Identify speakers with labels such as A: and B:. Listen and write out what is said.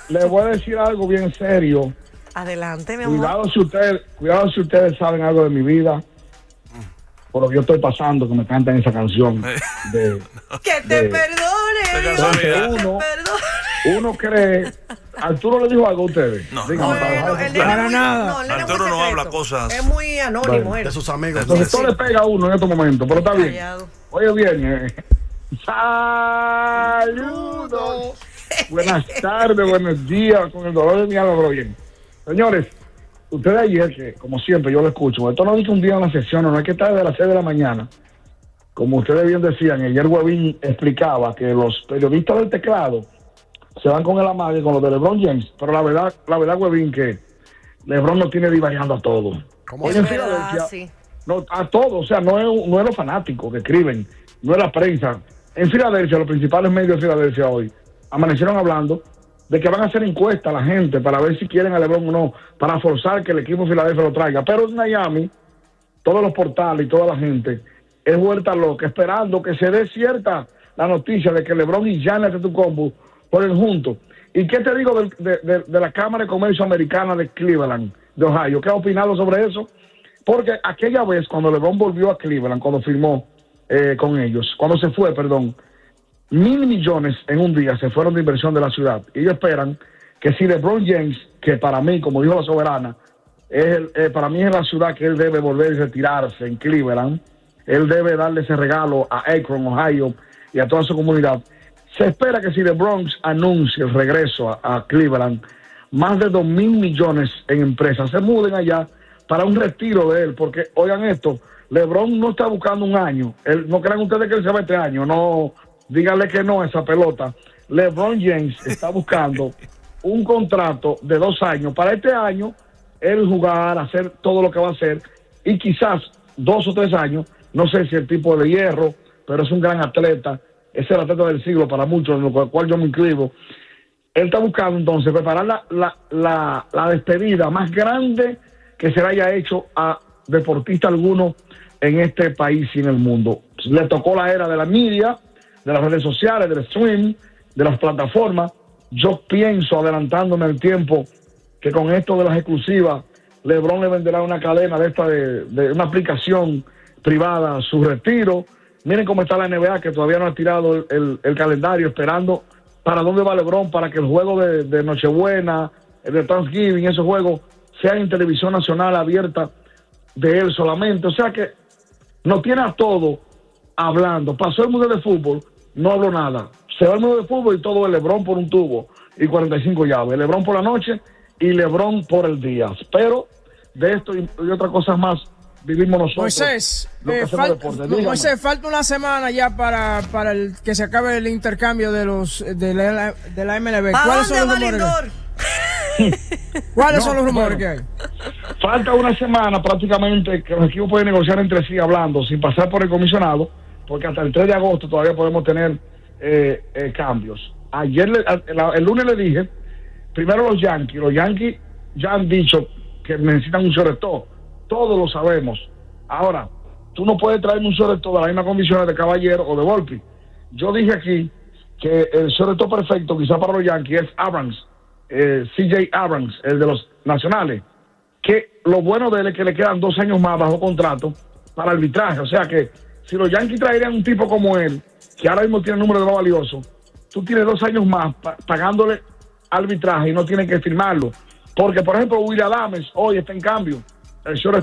A: le voy a decir algo bien serio.
B: Adelante, mi amor.
A: Cuidado si ustedes saben algo de mi vida. Por lo que yo estoy pasando, que me cantan esa canción.
B: Que te perdone.
A: Uno cree. Arturo le dijo algo a ustedes.
C: No,
B: para nada.
C: Arturo no habla cosas.
B: Es muy anónimo
D: de sus amigos.
A: Entonces todo le pega a uno en estos momentos, pero está bien. Oye, bien. Saludos. Buenas tardes, buenos días. Con el dolor de mi alma, pero bien. Señores, ustedes ayer, que como siempre yo lo escucho, esto no dice un día en la sesión, no hay que estar de las 6 de la mañana. Como ustedes bien decían, ayer Webin explicaba que los periodistas del teclado se van con el amague con los de LeBron James, pero la verdad, Webin, que LeBron no tiene divariando a todos.
B: Hoy en Filadelfia, sí.
A: No, a todos, o sea, no es los fanáticos que escriben, no es la prensa. En Filadelfia, los principales medios de Filadelfia hoy amanecieron hablando de que van a hacer encuestas a la gente para ver si quieren a LeBron o no, para forzar que el equipo de Filadelfia lo traiga. Pero en Miami, todos los portales y toda la gente es vuelta loca, esperando que se dé cierta la noticia de que LeBron y Giannis Antetokounmpo ponen juntos. ¿Y qué te digo de la Cámara de Comercio Americana de Cleveland, de Ohio? ¿Qué ha opinado sobre eso? Porque aquella vez, cuando LeBron volvió a Cleveland, cuando firmó con ellos, cuando se fue, perdón, 1.000 millones en un día se fueron de inversión de la ciudad. Y ellos esperan que si LeBron James, que para mí, como dijo la soberana, para mí es la ciudad que él debe volver y retirarse en Cleveland, él debe darle ese regalo a Akron, Ohio, y a toda su comunidad. Se espera que si LeBron anuncie el regreso a Cleveland, más de 2.000 millones en empresas se muden allá para un retiro de él, porque, oigan esto, LeBron no está buscando un año. No crean ustedes que él se va este año, no, díganle que no a esa pelota. LeBron James está buscando un contrato de 2 años. Para este año, él jugar, hacer todo lo que va a hacer, y quizás 2 o 3 años, no sé si el tipo de hierro, pero es un gran atleta, es el atleta del siglo para muchos, en lo cual yo me inscribo. Él está buscando entonces preparar la despedida más grande que se le haya hecho a deportista alguno en este país y en el mundo. Le tocó la era de la media, de las redes sociales, del streaming, de las plataformas. Yo pienso, adelantándome el tiempo, que con esto de las exclusivas, LeBron le venderá una cadena de una aplicación privada a su retiro. Miren cómo está la NBA, que todavía no ha tirado el calendario, esperando para dónde va LeBron, para que el juego de Nochebuena, el de Thanksgiving, esos juegos sean en televisión nacional abierta de él solamente. O sea que nos tiene a todo hablando. Pasó el mundo de fútbol, no habló nada. Se va el mundo de fútbol y todo es LeBron por un tubo y 45 llaves. LeBron por la noche y LeBron por el día. Pero de esto y otras cosas más vivimos nosotros.
E: Moisés, falta una semana ya para que se acabe el intercambio de la MLB. ¿Cuáles son los rumores? ¿Cuáles son los rumores que hay?
A: Falta una semana prácticamente que los equipos pueden negociar entre sí hablando, sin pasar por el comisionado, porque hasta el 3 de agosto todavía podemos tener cambios. Ayer, el lunes le dije, primero los Yankees ya han dicho que necesitan un shortstop. Todos lo sabemos. Ahora, tú no puedes traerme un shortstop de las mismas condiciones de Caballero o de Volpi. Yo dije aquí que el shortstop perfecto quizá para los Yankees es Abrams, CJ Abrams, el de los nacionales, que lo bueno de él es que le quedan 2 años más bajo contrato para arbitraje. O sea que si los Yankees traerían un tipo como él, que ahora mismo tiene el número de lo valioso, tú tienes 2 años más pagándole arbitraje y no tienes que firmarlo. Porque, por ejemplo, Will Adames hoy está en cambio. El